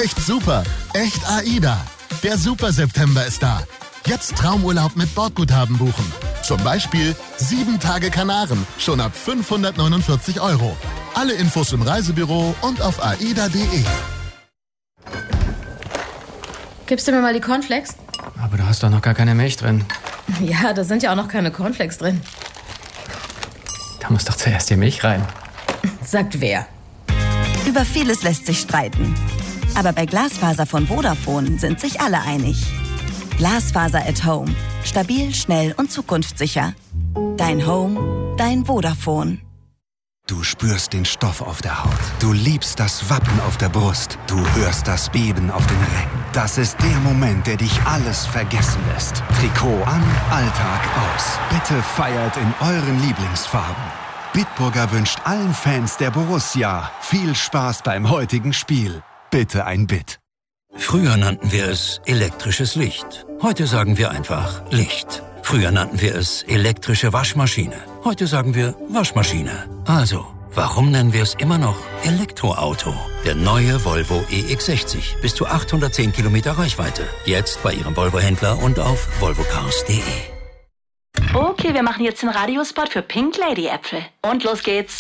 Echt super. Echt AIDA. Der Super September ist da. Jetzt Traumurlaub mit Bordguthaben buchen. Zum Beispiel 7 Tage Kanaren, schon ab 549 €. Alle Infos im Reisebüro und auf aida.de. Gibst du mir mal die Cornflakes? Aber du hast doch noch gar keine Milch drin. Ja, da sind ja auch noch keine Cornflakes drin. Da muss doch zuerst die Milch rein. Sagt wer? Über vieles lässt sich streiten. Aber bei Glasfaser von Vodafone sind sich alle einig. Glasfaser at Home. Stabil, schnell und zukunftssicher. Dein Home, dein Vodafone. Du spürst den Stoff auf der Haut. Du liebst das Wappen auf der Brust. Du hörst das Beben auf den Rängen. Das ist der Moment, der dich alles vergessen lässt. Trikot an, Alltag aus. Bitte feiert in euren Lieblingsfarben. Bitburger wünscht allen Fans der Borussia viel Spaß beim heutigen Spiel. Bitte ein Bit. Früher nannten wir es elektrisches Licht. Heute sagen wir einfach Licht. Früher nannten wir es elektrische Waschmaschine. Heute sagen wir Waschmaschine. Also, warum nennen wir es immer noch Elektroauto? Der neue Volvo EX60. Bis zu 810 Kilometer Reichweite. Jetzt bei Ihrem Volvo-Händler und auf volvocars.de. Okay, wir machen jetzt den Radiospot für Pink Lady Äpfel. Und los geht's.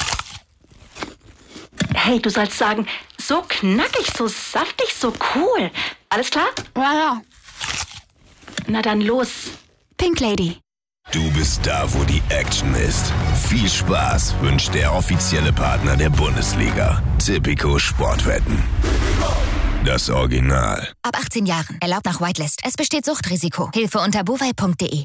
Hey, du sollst sagen, so knackig, so saftig, so cool. Alles klar? Ja. Na dann los. Pink Lady. Du bist da, wo die Action ist. Viel Spaß wünscht der offizielle Partner der Bundesliga. Tipico Sportwetten. Das Original. Ab 18 Jahren. Erlaubt nach Whitelist. Es besteht Suchtrisiko. Hilfe unter bovai.de.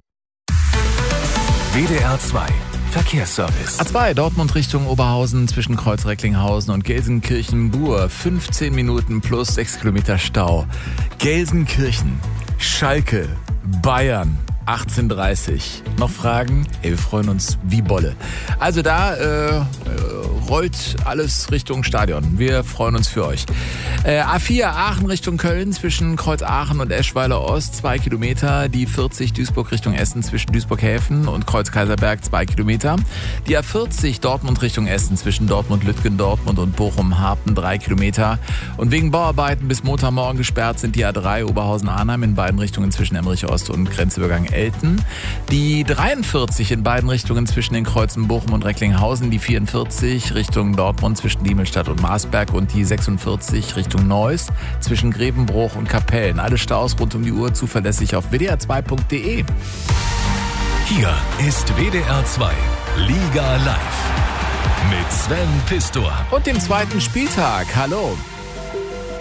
WDR 2 Verkehrsservice. A2 Dortmund Richtung Oberhausen zwischen Kreuz Recklinghausen und Gelsenkirchen-Bur. 15 Minuten plus 6 Kilometer Stau. Gelsenkirchen, Schalke, Bayern. 18:30. Noch Fragen? Wir freuen uns wie Bolle. Also da rollt alles Richtung Stadion. Wir freuen uns für euch. A4 Aachen Richtung Köln zwischen Kreuz Aachen und Eschweiler Ost 2 Kilometer. Die 40 Duisburg Richtung Essen zwischen Duisburg-Häfen und Kreuz Kaiserberg 2 Kilometer. Die A40 Dortmund Richtung Essen zwischen Dortmund-Lütgen, Dortmund und Bochum-Harpen 3 Kilometer. Und wegen Bauarbeiten bis Montagmorgen gesperrt sind die A3 Oberhausen-Arnheim in beiden Richtungen zwischen Emmerich Ost und Grenzübergang Elten. Die 43 in beiden Richtungen zwischen den Kreuzen Bochum und Recklinghausen. Die 44 Richtung Dortmund zwischen Diemelstadt und Marsberg. Und die 46 Richtung Neuss zwischen Grevenbruch und Kapellen. Alle Staus rund um die Uhr zuverlässig auf wdr2.de. Hier ist WDR 2 Liga Live mit Sven Pistor. Und dem zweiten Spieltag. Hallo.